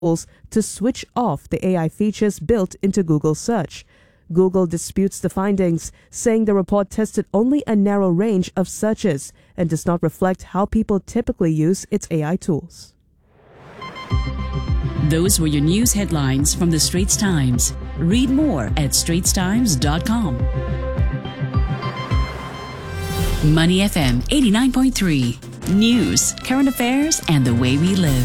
tools to switch off the AI features built into Google Search. Google disputes the findings, saying the report tested only a narrow range of searches and does not reflect how people typically use its AI tools. Those were your news headlines from the Straits Times. Read more at straitstimes.com. Money FM 89.3. News, current affairs, and the way we live.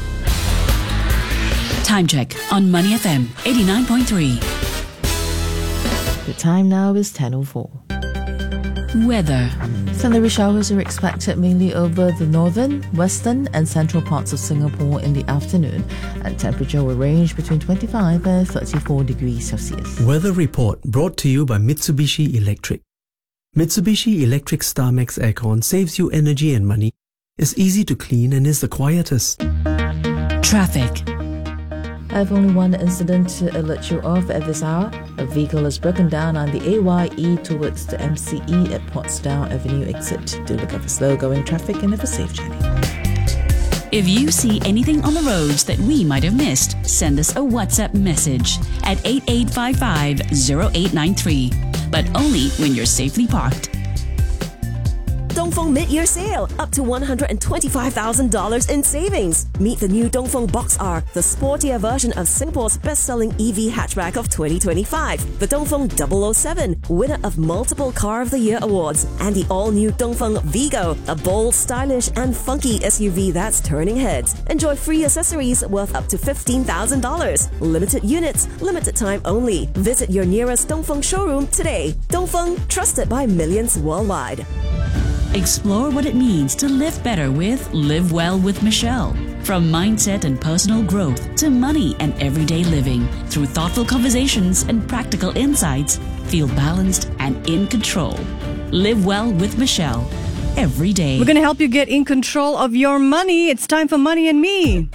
Time check on Money FM 89.3. The time now is 10:04. Weather. Thundery showers are expected mainly over the northern, western and central parts of Singapore in the afternoon, and temperature will range between 25 and 34 degrees Celsius. Weather report brought to you by Mitsubishi Electric. Mitsubishi Electric StarMax Aircon saves you energy and money, is easy to clean and is the quietest. Traffic. I have only one incident to alert you of at this hour. A vehicle has broken down on the AYE towards the MCE at Portsdown Avenue exit. Do look out for slow-going traffic and have a safe journey. If you see anything on the roads that we might have missed, send us a WhatsApp message at 8855-0893. But only when you're safely parked. Dongfeng Mid-Year Sale, up to $125,000 in savings. Meet the new Dongfeng Box R, the sportier version of Singapore's best-selling EV hatchback of 2025. The Dongfeng 007, winner of multiple Car of the Year awards. And the all-new Dongfeng Vigo, a bold, stylish and funky SUV that's turning heads. Enjoy free accessories worth up to $15,000. Limited units, limited time only. Visit your nearest Dongfeng showroom today. Dongfeng, trusted by millions worldwide. Explore what it means to live better with Live Well with Michelle. From mindset and personal growth to money and everyday living. Through thoughtful conversations and practical insights, feel balanced and in control. Live Well with Michelle. Every day. We're going to help you get in control of your money. It's time for Money and Me.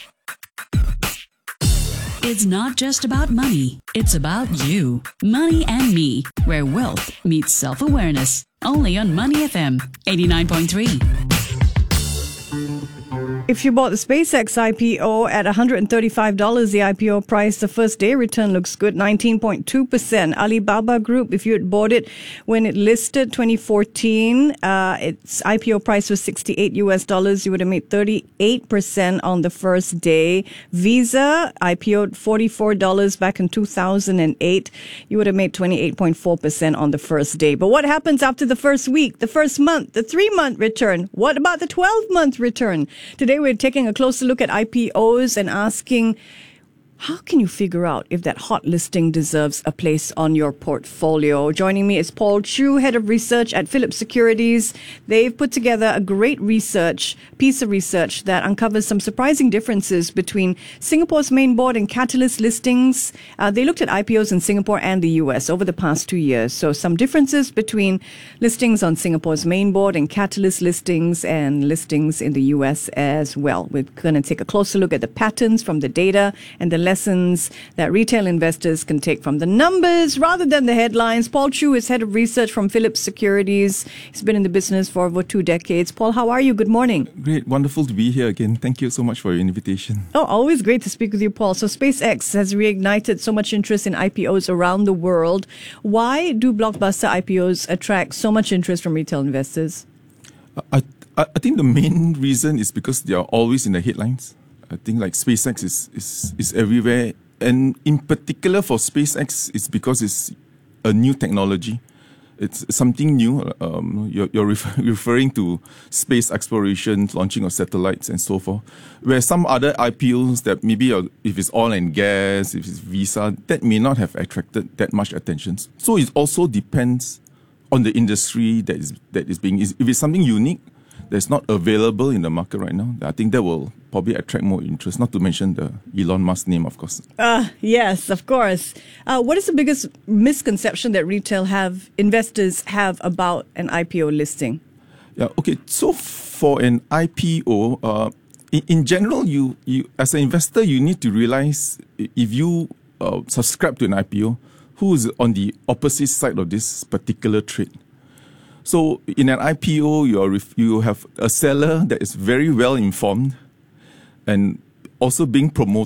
It's not just about money. It's about you. Money and Me, where wealth meets self-awareness. Only on Money FM 89.3. If you bought the SpaceX IPO at $135, the IPO price, the first day return looks good, 19.2%. Alibaba Group, if you had bought it when it listed 2014, its IPO price was $68, you would have made 38% on the first day. Visa IPO'd $44 back in 2008, you would have made 28.4% on the first day. But what happens after the first week, the first month, the 3-month return? What about the 12-month return? Today we're taking a closer look at IPOs and asking, how can you figure out if that hot listing deserves a place on your portfolio? Joining me is Paul Chew, Head of Research at Phillip Securities. They've put together a great piece of research that uncovers some surprising differences between Singapore's main board and Catalyst listings. They looked at IPOs in Singapore and the US over the past 2 years. So some differences between listings on Singapore's main board and Catalyst listings and listings in the US as well. We're going to take a closer look at the patterns from the data and the lessons that retail investors can take from the numbers rather than the headlines. Paul Chew is Head of Research from Phillip Securities. He's been in the business for over 2 decades. Paul, how are you? Good morning. Great. Wonderful to be here again. Thank you so much for your invitation. Oh, always great to speak with you, Paul. So SpaceX has reignited so much interest in IPOs around the world. Why do blockbuster IPOs attract so much interest from retail investors? I think the main reason is because they are always in the headlines. I think like SpaceX is everywhere. And in particular for SpaceX, it's because it's a new technology. It's something new. You're referring to space exploration, launching of satellites and so forth. Where some other IPOs that maybe if it's oil and gas, if it's Visa, that may not have attracted that much attention. So it also depends on the industry that is being. If it's something unique that's not available in the market right now, I think that will probably attract more interest, not to mention the Elon Musk name, of course. Yes, of course. What is the biggest misconception that retail investors have about an IPO listing? Yeah, okay. So for an IPO, in general, you as an investor, you need to realize if you subscribe to an IPO, who is on the opposite side of this particular trade. So in an IPO, you have a seller that is very well informed and also being promoted